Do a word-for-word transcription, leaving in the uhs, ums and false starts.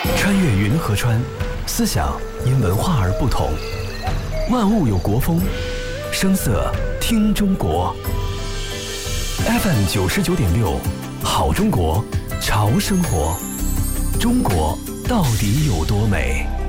穿越云和川，思想因文化而不同。万物有国风，声色听中国。F M 九十九点六，好中国，潮生活。中国到底有多美？